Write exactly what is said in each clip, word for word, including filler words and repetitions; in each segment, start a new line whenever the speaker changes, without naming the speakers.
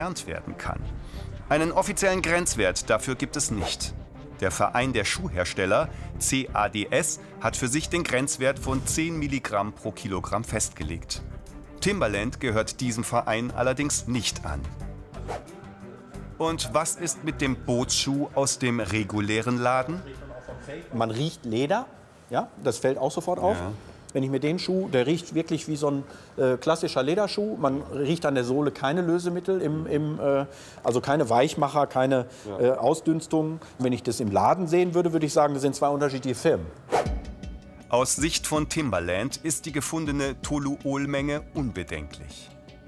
entfernt werden kann. Einen offiziellen Grenzwert dafür gibt es nicht. Der Verein der Schuhhersteller, C A D S, hat für sich den Grenzwert von zehn Milligramm pro Kilogramm festgelegt. Timberland gehört diesem Verein allerdings nicht an. Und was ist mit dem Bootsschuh aus dem regulären Laden?
Man riecht Leder, ja, das fällt auch sofort auf.
Ja.
Wenn ich mir den Schuh, der riecht wirklich wie so ein äh, klassischer Lederschuh. Man riecht an der Sohle keine Lösemittel, im, im, äh, also keine Weichmacher, keine äh, Ausdünstungen. Wenn ich das im Laden sehen würde, würde ich sagen, das sind zwei unterschiedliche Firmen.
Aus Sicht von Timberland ist die gefundene Toluolmenge unbedenklich.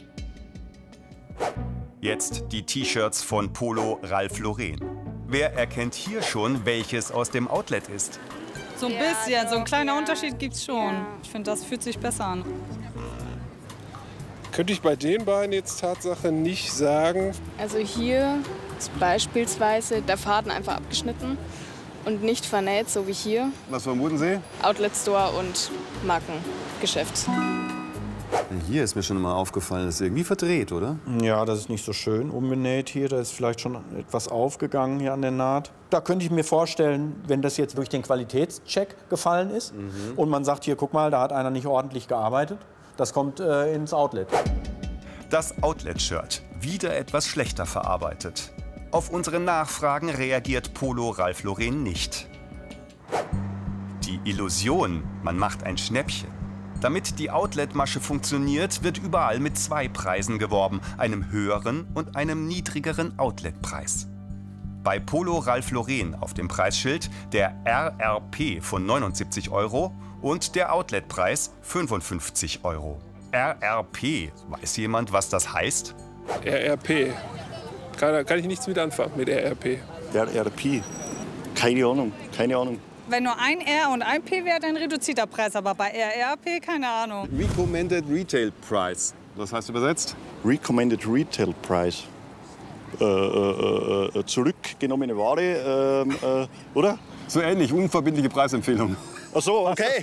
Jetzt die T-Shirts von Polo Ralph Lauren. Wer erkennt hier schon, welches aus dem Outlet ist?
So ein bisschen, so ein kleiner Unterschied gibt's schon. Ich finde, das fühlt sich besser an.
Könnte ich bei den beiden jetzt Tatsache nicht sagen.
Also hier ist beispielsweise der Faden einfach abgeschnitten und nicht vernäht, so wie hier.
Was vermuten Sie?
Outlet Store und Markengeschäft.
Hier ist mir schon mal aufgefallen, das ist irgendwie verdreht, oder?
Ja, das ist nicht so schön umgenäht hier. Da ist vielleicht schon etwas aufgegangen hier an der Naht. Da könnte ich mir vorstellen, wenn das jetzt durch den Qualitätscheck gefallen ist mhm. und man sagt, hier, guck mal, da hat einer nicht ordentlich gearbeitet, das kommt äh, ins Outlet.
Das Outlet-Shirt, wieder etwas schlechter verarbeitet. Auf unsere Nachfragen reagiert Polo Ralph Lauren nicht. Die Illusion, man macht ein Schnäppchen. Damit die Outlet-Masche funktioniert, wird überall mit zwei Preisen geworben, einem höheren und einem niedrigeren Outlet-Preis. Bei Polo Ralph Lauren auf dem Preisschild der R R P von neunundsiebzig Euro und der Outlet-Preis fünfundfünfzig Euro. R R P, weiß jemand, was das heißt?
R R P. Kann, kann ich nichts mit anfangen mit R R P.
R R P. Keine Ahnung, keine Ahnung.
Wenn nur ein R und ein P wäre, dann reduziert der Preis. Aber bei R R P, keine Ahnung.
Recommended Retail Price. Das heißt übersetzt?
Recommended Retail Price. Äh, äh, äh, zurückgenommene Ware, äh, äh, oder?
So ähnlich, unverbindliche Preisempfehlung.
Ach so, okay.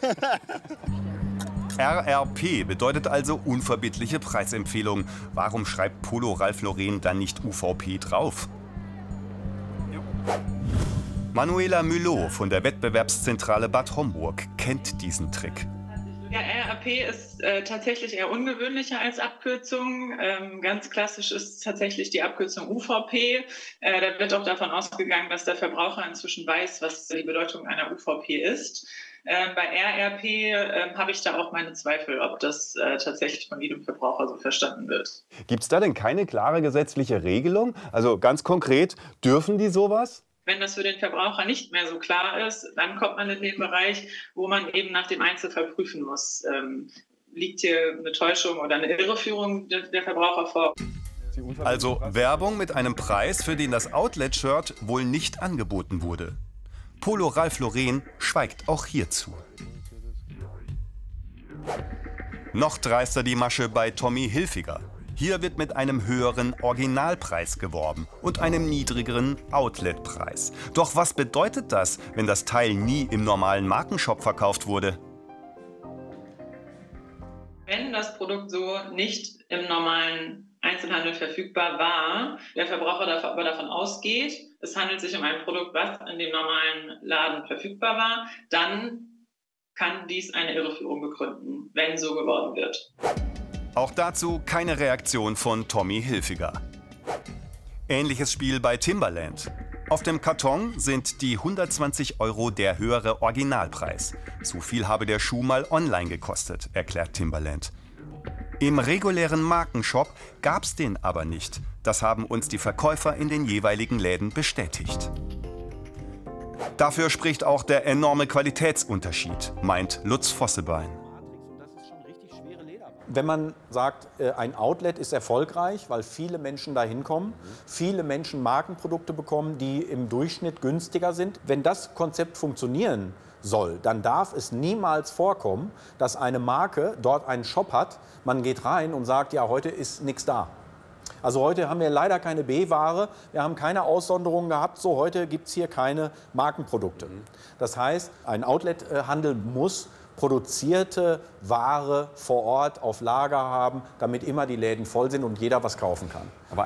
R R P bedeutet also unverbindliche Preisempfehlung. Warum schreibt Polo Ralph Lauren dann nicht U V P drauf? Manuela Müllow von der Wettbewerbszentrale Bad Homburg kennt diesen Trick.
Ja, R R P ist äh, tatsächlich eher ungewöhnlicher als Abkürzung. Ähm, ganz klassisch ist tatsächlich die Abkürzung U V P. Äh, da wird auch davon ausgegangen, dass der Verbraucher inzwischen weiß, was die Bedeutung einer U V P ist. Ähm, bei R R P äh, habe ich da auch meine Zweifel, ob das äh, tatsächlich von jedem Verbraucher so verstanden wird.
Gibt es da denn keine klare gesetzliche Regelung? Also ganz konkret, dürfen die sowas?
Wenn das für den Verbraucher nicht mehr so klar ist, dann kommt man in den Bereich, wo man eben nach dem Einzelfall prüfen muss. Ähm, liegt hier eine Täuschung oder eine Irreführung der, der Verbraucher vor?
Also Werbung mit einem Preis, für den das Outlet-Shirt wohl nicht angeboten wurde. Polo Ralph Lauren schweigt auch hierzu. Noch dreister die Masche bei Tommy Hilfiger. Hier wird mit einem höheren Originalpreis geworben und einem niedrigeren Outletpreis. Doch was bedeutet das, wenn das Teil nie im normalen Markenshop verkauft wurde?
Wenn das Produkt so nicht im normalen Einzelhandel verfügbar war, der Verbraucher aber davon ausgeht, es handelt sich um ein Produkt, was in dem normalen Laden verfügbar war, dann kann dies eine Irreführung begründen, wenn so geworben wird.
Auch dazu keine Reaktion von Tommy Hilfiger. Ähnliches Spiel bei Timberland. Auf dem Karton sind die hundertzwanzig Euro der höhere Originalpreis. So viel habe der Schuh mal online gekostet, erklärt Timberland. Im regulären Markenshop gab es den aber nicht. Das haben uns die Verkäufer in den jeweiligen Läden bestätigt. Dafür spricht auch der enorme Qualitätsunterschied, meint Lutz Vossebein.
Wenn man sagt, ein Outlet ist erfolgreich, weil viele Menschen da hinkommen, viele Menschen Markenprodukte bekommen, die im Durchschnitt günstiger sind. Wenn das Konzept funktionieren soll, dann darf es niemals vorkommen, dass eine Marke dort einen Shop hat, man geht rein und sagt, ja, heute ist nichts da. Also heute haben wir leider keine B-Ware, wir haben keine Aussonderungen gehabt, so heute gibt es hier keine Markenprodukte. Das heißt, ein Outlethandel muss produzierte Ware vor Ort auf Lager haben, damit immer die Läden voll sind und jeder was kaufen kann.
Aber